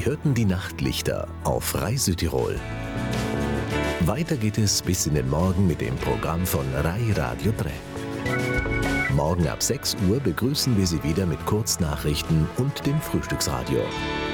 Sie hörten die Nachtlichter auf Rai Südtirol. Weiter geht es bis in den Morgen mit dem Programm von Rai Radio 3. Morgen ab 6 Uhr begrüßen wir Sie wieder mit Kurznachrichten und dem Frühstücksradio.